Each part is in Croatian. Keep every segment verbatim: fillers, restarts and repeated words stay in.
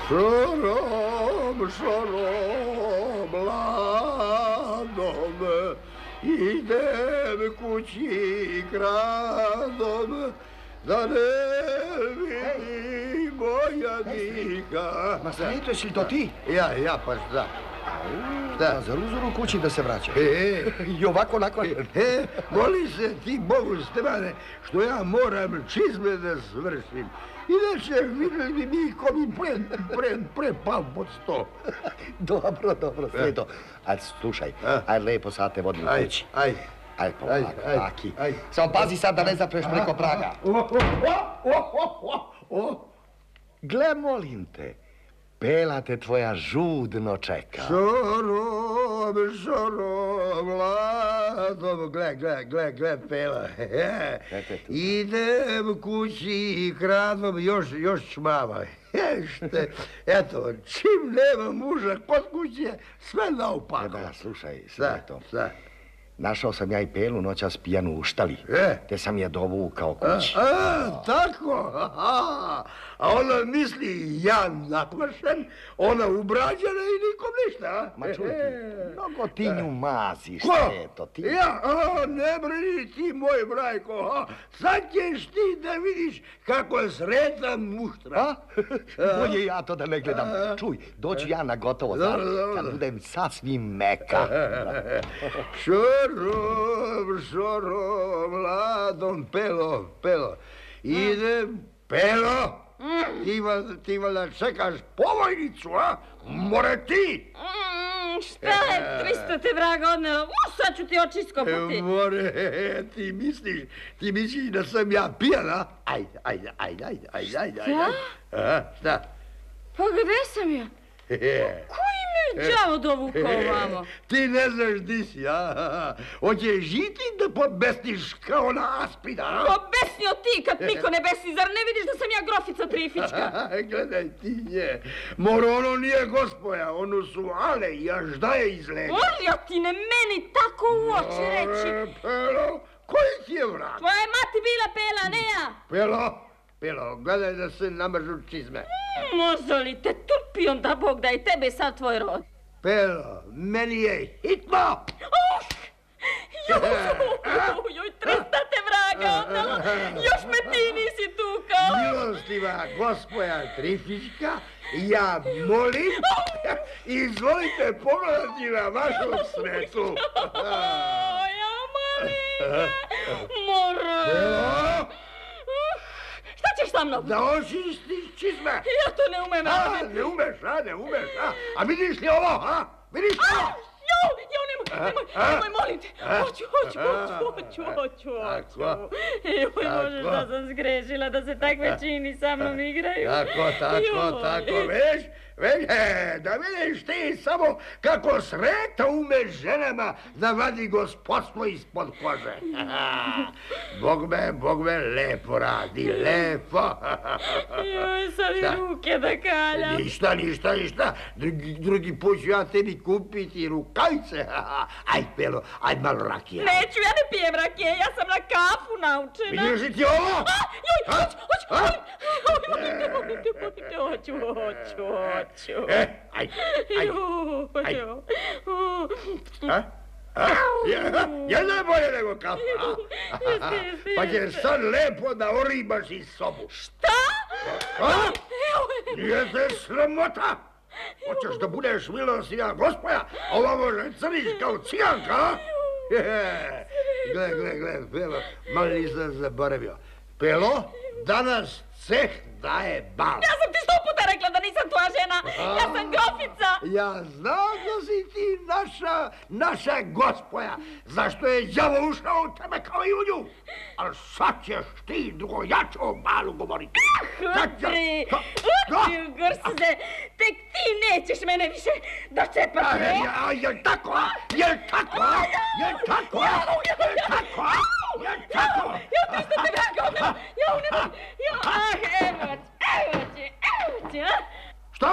Šorom, šorom, mladom, idem kući kradom, da ne vidi moja dika. Ma Sreto, jesi li to ti? Ja, ja, pa šta? Šta? Za uzoru kući da se vraća. E, I ovako nakon... E, moli se ti Bogu, Stevane, što ja moram čizme da svršim. Inače, vidjeli bi mi ko mi pre, pre, prepao pod sto. Dobro, dobro, Sreto. Ajde, slušaj, ajde lepo sad te vodim u kući. Ajde. Ajde, polako, taki. Samo pazi sad da ne zapreš preko praga. Gle, molim te, Pela te tvoja žudno čeka. Šorom, šorom, mladom, gle, gle, gle, gle, Pela. Idem kući kradom, još, još čmavaj. Ešte, eto, čim nema muža kod kuće, sve naopako. Da, slušaj, Sreto. Da. Našao sam ja i Pelu noćas pijanu u štali, e? te sam je dovukao kući. A, a tako? Aha. A ona misli ja nakvašen, ona ubrađena i nikom ništa. Ma čuj ti, mnogo ti nju maziš, Sreto, ti. Ja, a, ne brini ti, moj brajko, a, sad ćeš ti da vidiš kako je sretan muštra. A? Bolje ja to da ne gledam. Čuj, dođu ja na gotovo, znaš, kad budem sasvim meka. Šorom, šorom, mladom, Pelo, Pelo. Idem, Pelo, ti, val, ti valjda čekaš povojnicu, a? More ti! Mm, šta je, tristo te vraga odnelo? U, sad ću ti oči iskopati. More, ti misliš, ti misliš da sam ja pijan, a? Ajde, ajde, ajde, ajde, ajde, ajde. Šta? Aha, šta? Pa gde sam ja? Koji me đavo dovukao ovamo? Ti ne znaš di si, a? Hoćeš žiti da pobesniš kao na aspida, a? Pobesnio ti kad niko ne besni, zar ne vidiš da sam ja grofica Trifićka? Gledaj ti nje, moro ono nije gospoja, ono su ale i až da je izgleda. Morio ti ne meni tako u oči reći. Pelo, koji ti je vrat? Tvoja je mati bila Pela, ne ja. Pelo, Pelo, gledaj da se namržu čizme. Možda li te trpi onda Bog da i tebe sad tvoj rod? Pelo, meni je hitno! Uf! Juj, juj, trista te vraga odnelo! Još me ti nisi tukao! Milostiva gospoja Trifićka, ja molim, izvolite pogledati na vašu sretu. Ja molim, moram! Pelo! Šta ćeš sa mnom? Da očistiš čizme. Ja to ne umem. A, ne umeš, a, ne umeš, a? A vidiš li ovo, a? Vidiš li ovo? Jo, jo, nemoj, nemoj, nemoj, molim te. Hoću, hoću, hoću, hoću, hoću. Joj, možeš da sam zgrešila, da se takve čini sa mnom igraju. Tako, tako, tako, već, već, da vidiš ti samo kako Sreta ume ženama da vadi gospodstvo ispod kože. Bog me, Bog me lepo radi, lepo. Joj, sad i ruke da kaljam. Ništa, ništa, ništa. Drugi, drugi put ću ja tebi kupiti rukavice. Aj, Pelo, aj malo rakije. Neću, ja ne pijem rakije, ja sam na kafu naučena. Vidiš li ti ovo? Joj, hoću, hoću, molim. Molim te, molim te, molim te, hoću, hoću, hoću. E, aj, aj, aj. A? A? Je li bolje nego kafa? Pa ćeš sad lepo da oribaš iz sobu. Šta? A? Nije te sramota? Hoćeš da budeš milostiva gospoja, a ovamo že crniš kao cijanka, a? Gle, gle, gle, Pelo, malo nisam zaboravio. Pelo, danas ceh daje bal. Ja sam ti sto puta rekla da nisam tvoja žena. Ja sam grofica. Ja znam da si ti naša, naša gospoja. Zašto je đavo ušao u tebe kao i u nju? Ali sad ćeš ti drugojače o balu govoriti. Hutri, hutri, grse, tek ti nećeš mene više dočepati. Jel tako, a? Jel tako, a? Jel tako, a? Jel tako, a? Jel tako? Ja ti što te vraga odnela. Ja nemoj, ja, ah, evo ti, evo ti, evo ti, a? Šta?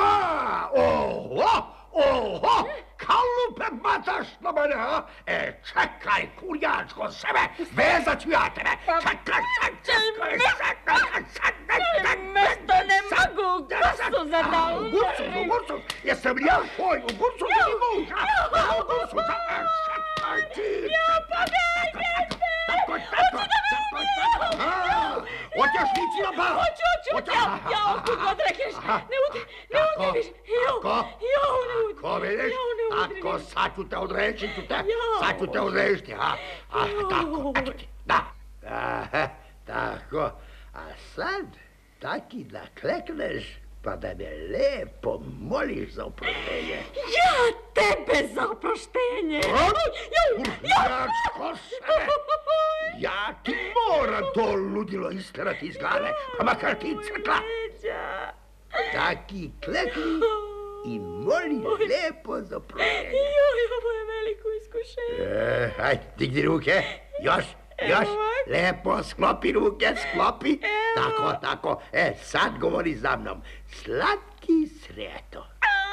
Oho, oho, kalupe bataš na mene, a? E, čekaj, kurjačko sebe, vezat ću ja tebe. Čekaj, čekaj, čekaj, čekaj, čekaj, čekaj. Mesto ne mogu, kosu zada. Ugurcu, ugurcu, jesam ja tvoj, ugurcu, vidi muka. A, ugurcu, da, šakaj ti. Ja, pobegajte! Tako, tako, tako, tako. Hoćeš nići na bal? Hoću, hoću, ja, ja, otkud god rekneš. Ne udri, ne udri više. Tako, Jo, ne udri. tako, vidiš? Jo, ne udri Tako, više. sad ću te odrešiti, te, Jo. sad ću te odrešiti, a? A, tako, eto ti, da. Aha, tako, a sad, taki da klekneš, pa da me lepo moliš za oproštenje. Ja tebe za oproštenje. Urljačko se! Ja ti moram to ludilo isterati iz glave, pa makar ti crkla. Peđa. Taki klekni i moli lepo za oproštenje. Joj, ovo je veliko iskušenje. E, hajde, digni ruke, još, još, lepo sklopi ruke, sklopi. Tako, tako, e, sad govori za mnom. Slatki Sreto.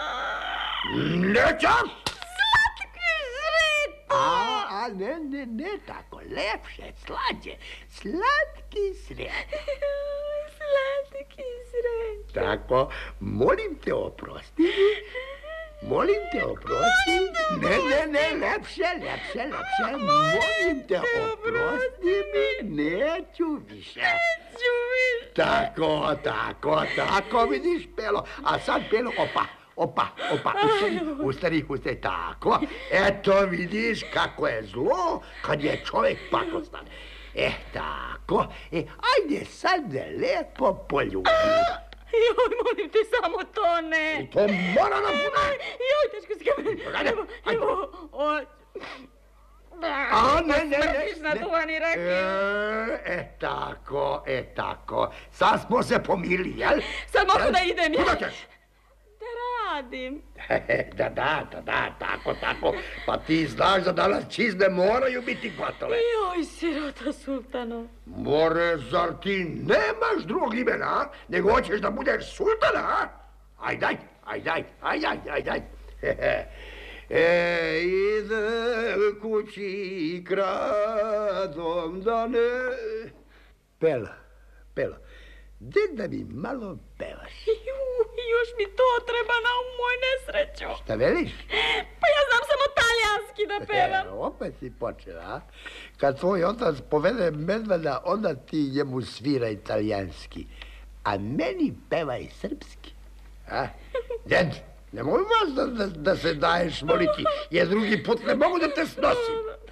Nećeš? Slatki Sreto. A, a, ne, ne, ne, tako, lepše, slađe. Slatki Sreto. Slatki Sreto. Tako, molim te oprosti mi. Molim te oprosti. Ne, ne, ne, lepše, lepše, lepše. Molim te oprosti mi. Neću više. Neću više. Tako, tako, tako, vidiš, Pelo. A sad, Pelo, opa, opa, opa, ustani, ustani, ustani, tako. Eto, vidiš kako je zlo kad je čovjek pakostan. E, tako, e, ajde sad me lepo poljubi. Joj, molim te, samo to ne. To mora da bude. Joj, teško si ga meni. Ajde, Evo, ajde. evo, o... A, ne, ne, ne. Smrtiš na duvani rakiju. E, e, tako, e, tako. Sad smo se pomili, jel? Sad mogu Jel? da idem, jel? Kuda ćeš? Da radim. Da, da, da, da, tako, tako. Pa ti znaš da danas čizme moraju biti gotove. Joj, sirota sultano. More, zar ti nemaš drugog imena, nego hoćeš da budeš sultana? Ajde, ajde, ajde, ajde, ajde, ajde, ajde. E, ide kući kradom da ne... Pelo, Pelo, gdje da mi malo pevaš? Juj, još mi to treba na moj nesreću. Šta veliš? Pa ja znam samo talijanski da pevam. E, opet si počela, a? Kad tvoj otac povede medveda, onda ti njemu svira italijanski, a meni pevaj srpski. A? Djed, nemoj vas da, da, da se daješ moliti, jer drugi put ne mogu da te snosim.